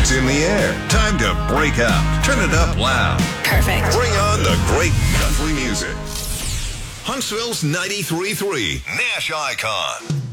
It's in the air. Time to break out. Turn it up loud. Perfect. Bring on the great country music. Huntsville's 93.3 Nash Icon.